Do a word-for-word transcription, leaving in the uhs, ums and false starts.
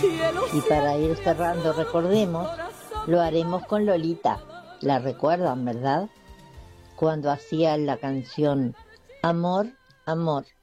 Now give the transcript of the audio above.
Y para ir cerrando, recordemos, lo haremos con Lolita. La recuerdan, ¿verdad? Cuando hacía la canción Amor, amor,